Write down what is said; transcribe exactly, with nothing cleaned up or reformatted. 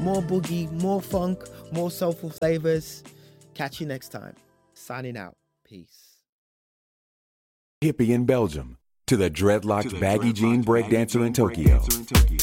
more boogie, more funk, more soulful flavors. Catch you next time. Signing out. Peace. Hippie in Belgium to the dreadlocked To the baggy dreadlocked jean baggy breakdancer jean in Tokyo. breakdancer in Tokyo.